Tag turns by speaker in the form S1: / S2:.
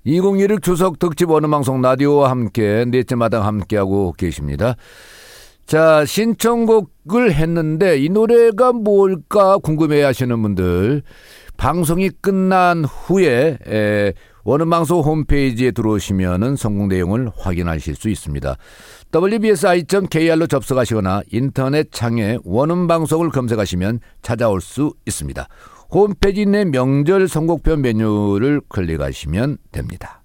S1: 2016 추석 특집 원음방송 라디오와 함께 넷째 마당 함께하고 계십니다. 자, 신청곡을 했는데 이 노래가 뭘까 궁금해 하시는 분들, 방송이 끝난 후에 원음방송 홈페이지에 들어오시면은 성공 내용을 확인하실 수 있습니다. wbsi.kr로 접속하시거나 인터넷 창에 원음방송을 검색하시면 찾아올 수 있습니다. 홈페이지 내 명절 선곡표 메뉴를 클릭하시면 됩니다.